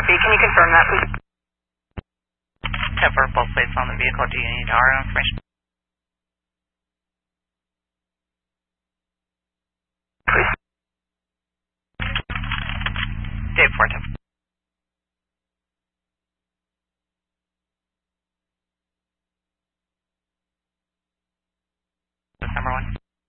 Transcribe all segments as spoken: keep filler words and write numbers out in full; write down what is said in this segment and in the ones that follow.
Copy. Can you confirm that, please? ten four, both plates on the vehicle. Do you need our information? Please. Dave four ten. Number one.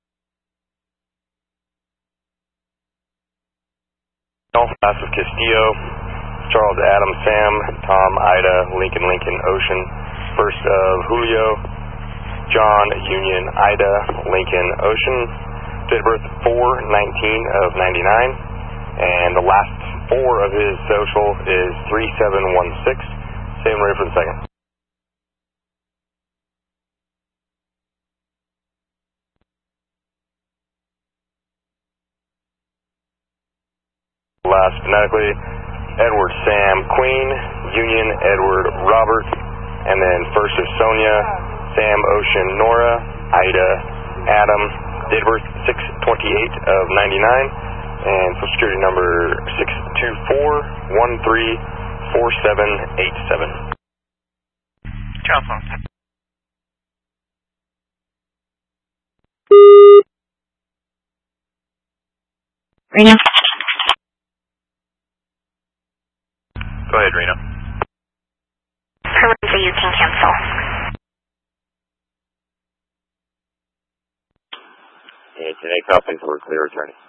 Massive Castillo, Charles Adam Sam, Tom Ida, Lincoln Lincoln Ocean, first of Julio, John Union Ida, Lincoln Ocean, date of birth four nineteen of ninety-nine, and the last four of his social is three seven one six. Same rate for the second. Last phonetically, Edward Sam Queen, Union Edward Robert, and then first of Sonia, Sam Ocean Nora, Ida Adam, date of birth six twenty-eight of ninety-nine, and social security number six two four one three four seven eight seven. Charles one. Reno. Go ahead, Reno. Currently, you can cancel. Yeah, today copies were clear attorney.